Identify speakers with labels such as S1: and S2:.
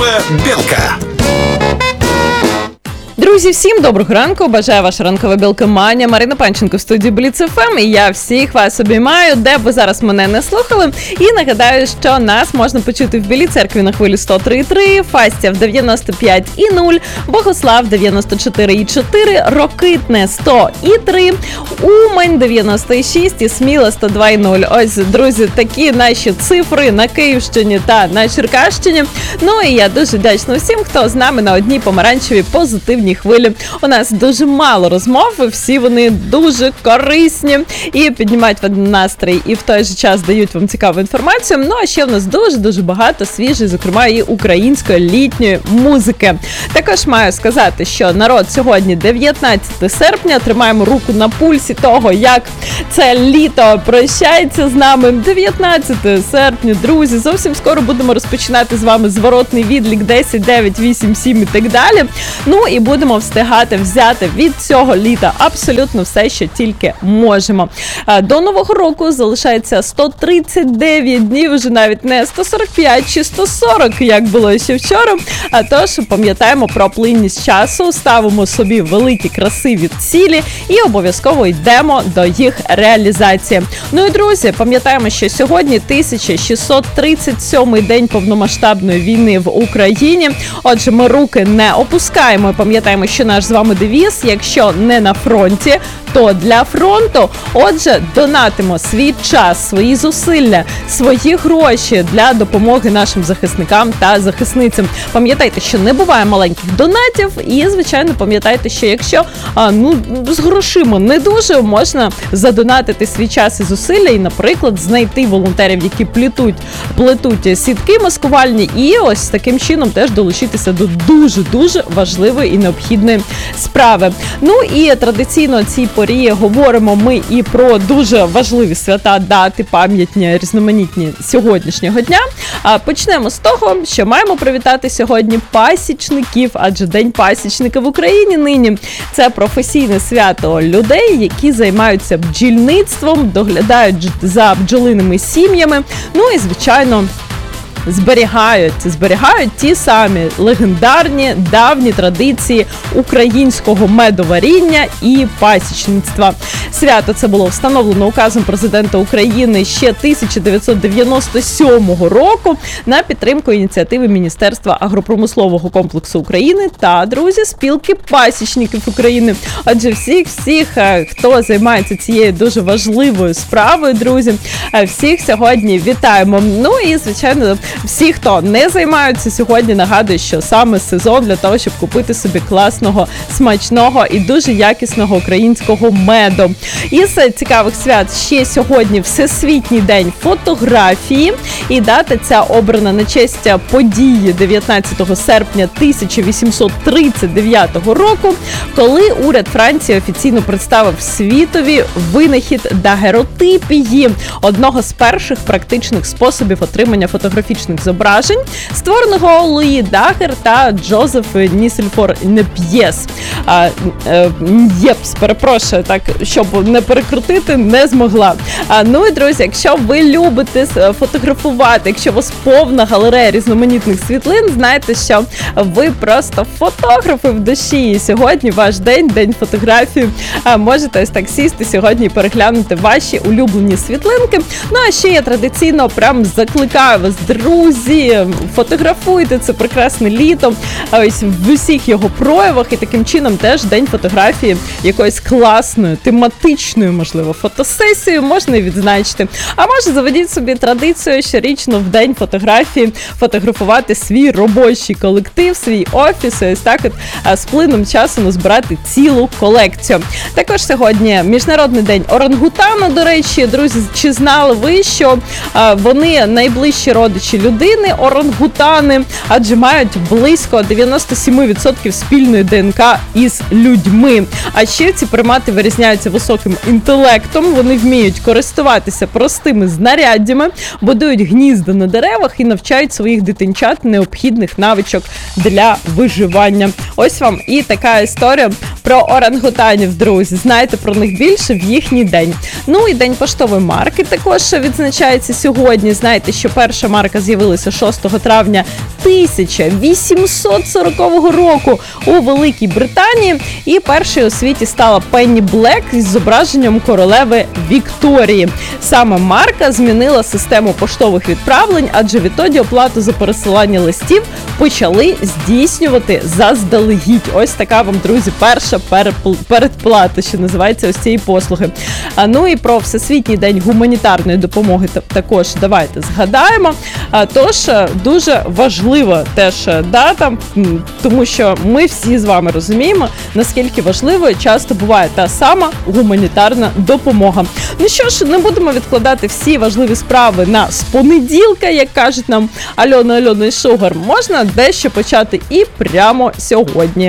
S1: Ранкова білка.
S2: Друзі, всім доброго ранку. Бажаю ваша ранкова білкоманія. Марина Панченко в студії Бліц ФМ. І я всіх вас обіймаю, де б ви зараз мене не слухали. І нагадаю, що нас можна почути в Білій Церкві на хвилі 103,3, Фастів 95,0, Богослав 94,4, Рокитне 100,3, Умань 96 і Сміла 102,0. Ось, друзі, такі наші цифри на Київщині та на Черкащині. Ну і я дуже вдячна всім, хто з нами на одній помаранчевій позитивній хвилі. У нас дуже мало розмов, всі вони дуже корисні і піднімають вам настрій, і в той же час дають вам цікаву інформацію. Ну, а ще в нас дуже-дуже багато свіжої, зокрема, і української літньої музики. Також маю сказати, що народ, сьогодні 19 серпня, тримаємо руку на пульсі того, як це літо прощається з нами. 19 серпня, друзі, зовсім скоро будемо розпочинати з вами зворотний відлік 10, 9, 8, 7 і так далі. Ну, і будемо встигати взяти від цього літа абсолютно все, що тільки можемо. До Нового року залишається 139 днів, вже навіть не 145 чи 140, як було ще вчора. Тож пам'ятаємо про плинність часу, ставимо собі великі красиві цілі і обов'язково йдемо до їх реалізації. Ну і, друзі, пам'ятаємо, що сьогодні 1637-й день повномасштабної війни в Україні. Отже, ми руки не опускаємо. Пам'ятаємо, що наш з вами девіз: якщо не на фронті, то для фронту. Отже, донатимо свій час, свої зусилля, свої гроші для допомоги нашим захисникам та захисницям. Пам'ятайте, що не буває маленьких донатів і, звичайно, пам'ятайте, що якщо з грошима не дуже, можна задонатити свій час і зусилля і, наприклад, знайти волонтерів, які плетуть сітки маскувальні, і ось таким чином теж долучитися до дуже-дуже важливої і необхідної справи. Ну і традиційно цій порі говоримо ми і про дуже важливі свята, дати, пам'ятні, різноманітні сьогоднішнього дня. Почнемо з того, що маємо привітати сьогодні пасічників, адже День пасічника в Україні нині – це професійне свято людей, які займаються бджільництвом, доглядають за бджолиними сім'ями, ну і, звичайно, зберігають ті самі легендарні давні традиції українського медоваріння і пасічництва. Свято це було встановлено указом президента України ще 1997 року на підтримку ініціативи Міністерства агропромислового комплексу України та, друзі, спілки пасічників України. Отже, всіх, хто займається цією дуже важливою справою, друзі, всіх сьогодні вітаємо. Ну і, звичайно, всі, хто не займаються сьогодні, нагадую, що саме сезон для того, щоб купити собі класного, смачного і дуже якісного українського меду. Із цікавих свят ще сьогодні Всесвітній день фотографії. І дата ця обрана на честь події 19 серпня 1839 року, коли уряд Франції офіційно представив світові винахід дагеротипії, одного з перших практичних способів отримання фотографічних зображень, створеного Луї Дагер та Джозеф Нісельфор Неп'єс. Єпс, перепрошую, так, щоб не перекрутити, не змогла. Ну і, друзі, якщо ви любите фотографувати, якщо у вас повна галерея різноманітних світлин, знайте, що ви просто фотографи в душі. І сьогодні ваш день фотографії. Можете ось так сісти сьогодні і переглянути ваші улюблені світлинки. Ну, а ще я традиційно прям закликаю вас, друзі, фотографуйте це прекрасне літо, ось в усіх його проявах, і таким чином теж день фотографії якоюсь класною, тематичною, можливо, фотосесією можна і відзначити. А може, заведіть собі традицію щорічно в день фотографії фотографувати свій робочий колектив, свій офіс, і ось так от з плином часу назбирати цілу колекцію. Також сьогодні Міжнародний день орангутана, до речі, друзі, чи знали ви, що вони найближчі родичі людини, орангутани, адже мають близько 97% спільної ДНК із людьми. А ще ці примати вирізняються високим інтелектом, вони вміють користуватися простими знаряддями, будують гнізда на деревах і навчають своїх дитинчат необхідних навичок для виживання. Ось вам і така історія про орангутанів, друзі. Знаєте про них більше в їхній день. Ну і День поштової марки також відзначається сьогодні. Знаєте, що перша марка з'явилася 6 травня 1840 року у Великій Британії. І першою у світі стала Пенні Блек із зображенням королеви Вікторії. Саме марка змінила систему поштових відправлень, адже відтоді оплату за пересилання листів почали здійснювати заздалегідь. Ось така вам, друзі, перша передплата, що називається ось цієї послуги. Ну і про Всесвітній день гуманітарної допомоги також давайте згадаємо. Тож дуже важлива теж дата, тому що ми всі з вами розуміємо, наскільки важливою часто буває та сама гуманітарна допомога. Ну що ж, не будемо відкладати всі важливі справи на з понеділка, як кажуть нам Альона і Шугар. Можна дещо почати і прямо сьогодні.